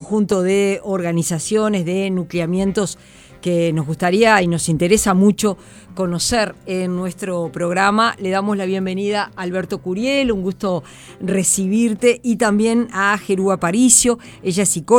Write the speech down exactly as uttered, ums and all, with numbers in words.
conjunto de organizaciones, de nucleamientos que nos gustaría y nos interesa mucho conocer en nuestro programa. Le damos la bienvenida a Alberto Curiel, un gusto recibirte, y también a Jerú Aparicio. Ella es psicóloga.